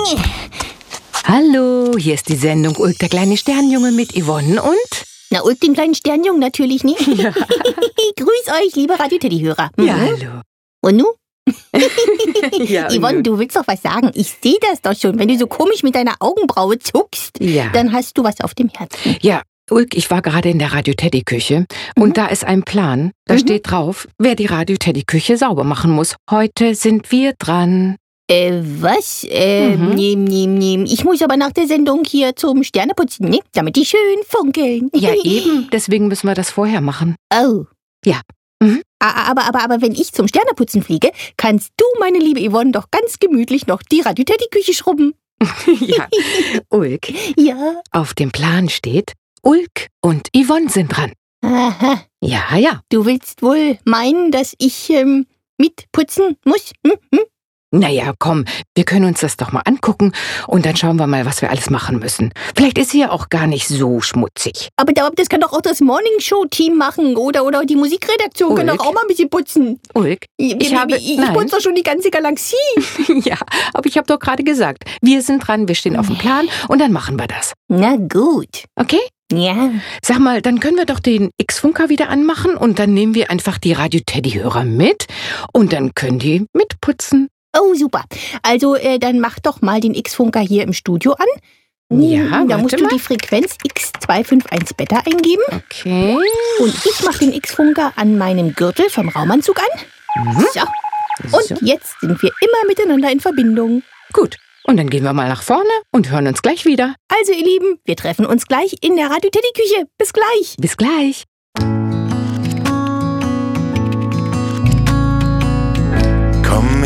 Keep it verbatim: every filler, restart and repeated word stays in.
Hallo, hier ist die Sendung Ulk, der kleine Sternjunge mit Yvonne und... Na, Ulk, den kleinen Sternjungen natürlich nicht. Ja. Grüß euch, liebe Radio-Teddy-Hörer. Ja, hallo. Und nu? Ja, Yvonne, du willst doch was sagen. Ich sehe das doch schon. Wenn du so komisch mit deiner Augenbraue zuckst, ja. Dann hast du was auf dem Herzen. Ja, Ulk, ich war gerade in der Radio-Teddy-Küche mhm. und da ist ein Plan. Da mhm. steht drauf, wer die Radio-Teddy-Küche sauber machen muss. Heute sind wir dran. Äh, was? Äh, mhm. nehm, nehm, nehm. Ich muss aber nach der Sendung hier zum Sterneputzen, ne? Damit die schön funkeln. Ja, eben. Deswegen müssen wir das vorher machen. Oh. Ja. Mhm. Aber, aber, aber wenn ich zum Sterneputzen fliege, kannst du, meine liebe Yvonne, doch ganz gemütlich noch die Radio-Teddy-Küche schrubben. Ja, Ulk. Ja? Auf dem Plan steht, Ulk und Yvonne sind dran. Aha. Ja, ja. Du willst wohl meinen, dass ich ähm, mitputzen muss? Hm? Hm? Naja, komm, wir können uns das doch mal angucken und dann schauen wir mal, was wir alles machen müssen. Vielleicht ist hier auch gar nicht so schmutzig. Aber das kann doch auch das Morning-Show-Team machen oder, oder die Musikredaktion Ulk. kann doch auch mal ein bisschen putzen. Ulk, ich, ich, habe, ich, ich putze doch schon die ganze Galaxie. Ja, aber ich habe doch gerade gesagt, wir sind dran, wir stehen auf dem Plan und dann machen wir das. Na gut. Okay? Ja. Sag mal, dann können wir doch den X-Funker wieder anmachen und dann nehmen wir einfach die Radio-Teddy-Hörer mit und dann können die mitputzen. Oh, super. Also, äh, dann mach doch mal den X-Funker hier im Studio an. Ja, Da musst du mal. die Frequenz X zwei fünf eins Beta eingeben. Okay. Und ich mach den X-Funker an meinem Gürtel vom Raumanzug an. Mhm. So. Und so. Jetzt sind wir immer miteinander in Verbindung. Gut. Und dann gehen wir mal nach vorne und hören uns gleich wieder. Also, ihr Lieben, wir treffen uns gleich in der Radio-Teddy-Küche. Bis gleich. Bis gleich.